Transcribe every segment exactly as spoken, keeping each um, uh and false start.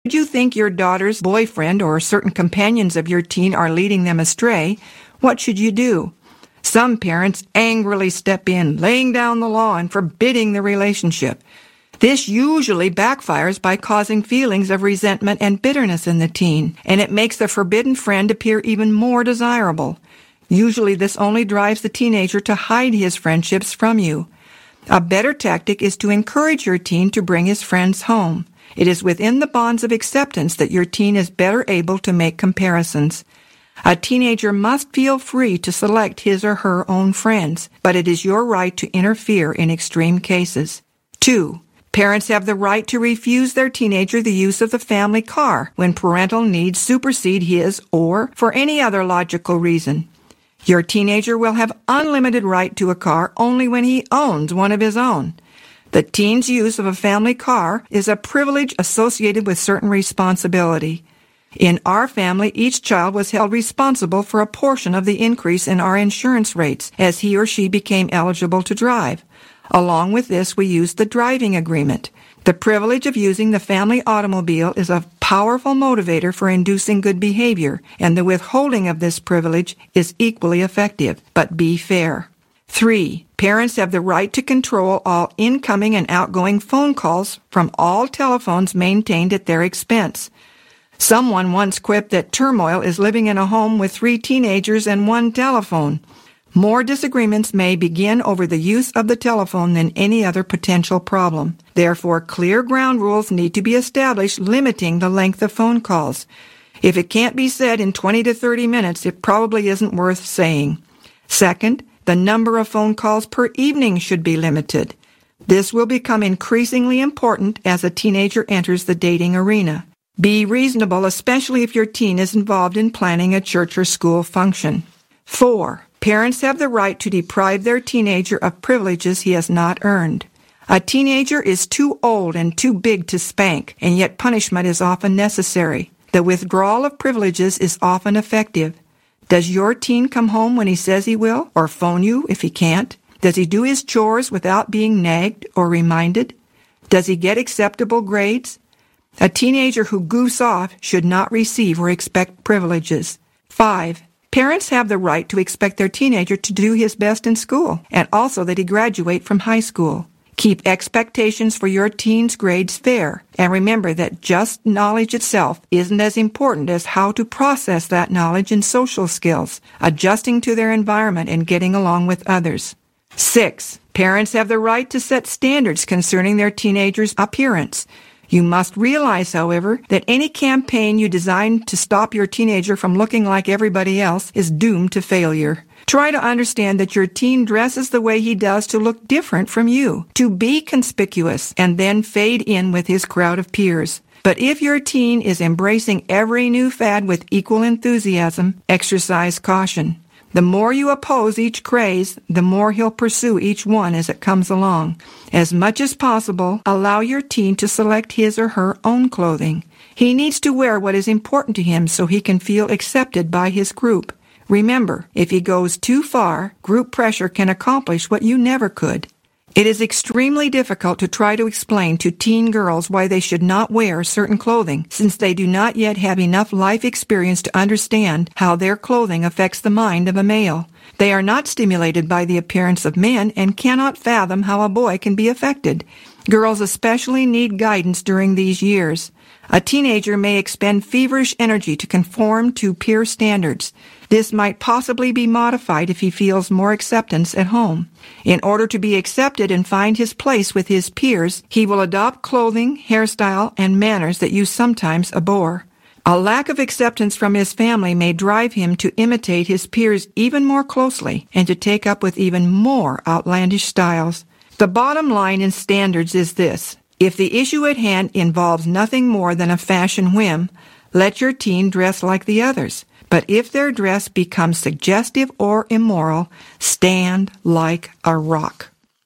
Should you think your daughter's boyfriend or certain companions of your teen are leading them astray, what should you do? Some parents angrily step in, laying down the law and forbidding the relationship. This usually backfires by causing feelings of resentment and bitterness in the teen, and it makes the forbidden friend appear even more desirable. Usually this only drives the teenager to hide his friendships from you. A better tactic is to encourage your teen to bring his friends home. It is within the bonds of acceptance that your teen is better able to make comparisons. A teenager must feel free to select his or her own friends, but it is your right to interfere in extreme cases. Two, parents have the right to refuse their teenager the use of the family car when parental needs supersede his or for any other logical reason. Your teenager will have unlimited right to a car only when he owns one of his own. The teen's use of a family car is a privilege associated with certain responsibility. In our family, each child was held responsible for a portion of the increase in our insurance rates as he or she became eligible to drive. Along with this, we used the driving agreement. The privilege of using the family automobile is a powerful motivator for inducing good behavior, and the withholding of this privilege is equally effective, but be fair. Three, parents have the right to control all incoming and outgoing phone calls from all telephones maintained at their expense. Someone once quipped that turmoil is living in a home with three teenagers and one telephone. More disagreements may begin over the use of the telephone than any other potential problem. Therefore, clear ground rules need to be established limiting the length of phone calls. If it can't be said in twenty to thirty minutes, it probably isn't worth saying. Second, the number of phone calls per evening should be limited. This will become increasingly important as a teenager enters the dating arena. Be reasonable, especially if your teen is involved in planning a church or school function. Four, parents have the right to deprive their teenager of privileges he has not earned. A teenager is too old and too big to spank, and yet punishment is often necessary. The withdrawal of privileges is often effective. Does your teen come home when he says he will, or phone you if he can't? Does he do his chores without being nagged or reminded? Does he get acceptable grades? A teenager who goofs off should not receive or expect privileges. Five, parents have the right to expect their teenager to do his best in school, and also that he graduate from high school. Keep expectations for your teen's grades fair, and remember that just knowledge itself isn't as important as how to process that knowledge in social skills, adjusting to their environment and getting along with others. Six, parents have the right to set standards concerning their teenager's appearance. You must realize, however, that any campaign you design to stop your teenager from looking like everybody else is doomed to failure. Try to understand that your teen dresses the way he does to look different from you, to be conspicuous, and then fade in with his crowd of peers. But if your teen is embracing every new fad with equal enthusiasm, exercise caution. The more you oppose each craze, the more he'll pursue each one as it comes along. As much as possible, allow your teen to select his or her own clothing. He needs to wear what is important to him so he can feel accepted by his group. Remember, if he goes too far, group pressure can accomplish what you never could. It is extremely difficult to try to explain to teen girls why they should not wear certain clothing, since they do not yet have enough life experience to understand how their clothing affects the mind of a male. They are not stimulated by the appearance of men and cannot fathom how a boy can be affected. Girls especially need guidance during these years. A teenager may expend feverish energy to conform to peer standards. This might possibly be modified if he feels more acceptance at home. In order to be accepted and find his place with his peers, he will adopt clothing, hairstyle, and manners that you sometimes abhor. A lack of acceptance from his family may drive him to imitate his peers even more closely and to take up with even more outlandish styles. The bottom line in standards is this. If the issue at hand involves nothing more than a fashion whim, let your teen dress like the others. But if their dress becomes suggestive or immoral, stand like a rock.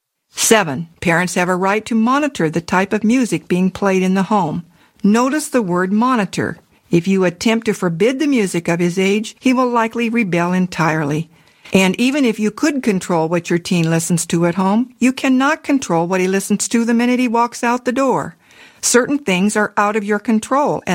Seven, parents have a right to monitor the type of music being played in the home. Notice the word monitor. If you attempt to forbid the music of his age, he will likely rebel entirely. And even if you could control what your teen listens to at home, you cannot control what he listens to the minute he walks out the door. Certain things are out of your control, and